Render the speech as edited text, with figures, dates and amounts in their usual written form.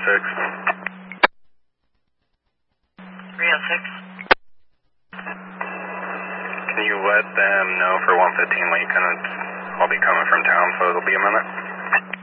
306. Can you let them know for 115 Lincoln? I'll be coming from town, so it'll be a minute.